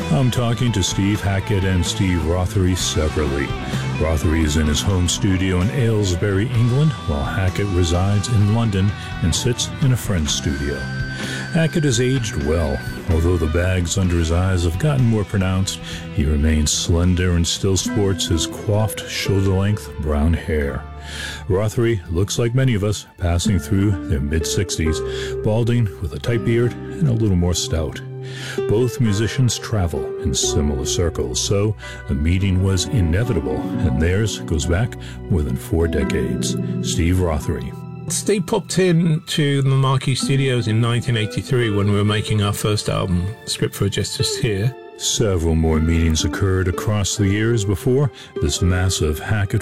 I'm talking to Steve Hackett and Steve Rothery separately. Rothery is in his home studio in Aylesbury, England, while Hackett resides in London and sits in a friend's studio. Hackett has aged well. Although the bags under his eyes have gotten more pronounced, he remains slender and still sports his coiffed, shoulder-length brown hair. Rothery looks like many of us, passing through their mid-60s, balding with a tight beard and a little more stout. Both musicians travel in similar circles, so a meeting was inevitable, and theirs goes back more than 4 decades. Steve Rothery. Steve popped in to the Marquee Studios in 1983 when we were making our first album, Script for a Justice Here. Several more meetings occurred across the years before this massive Hackett